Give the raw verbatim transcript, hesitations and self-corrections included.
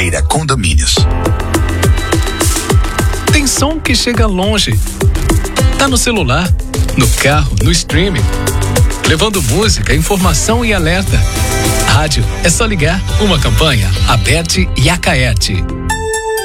Siqueira Condomínios. Tem som que chega longe. Tá no celular, no carro, no streaming. Levando música, informação e alerta. Rádio é só ligar. Uma campanha Aberte e Acaerte.